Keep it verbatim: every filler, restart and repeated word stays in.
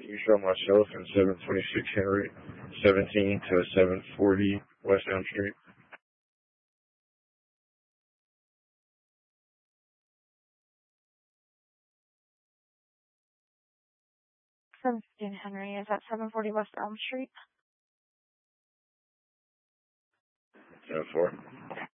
you show myself in seven twenty-six Henry, seventeen to seven forty West Elm Street. seventeen Henry, is that seven forty West Elm Street? seven four.